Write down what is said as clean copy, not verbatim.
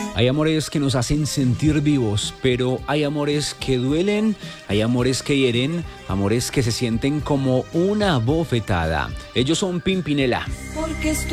Hay amores que nos hacen sentir vivos, pero hay amores que duelen, hay amores que hieren, amores que se sienten como una bofetada. Ellos son Pimpinela. Porque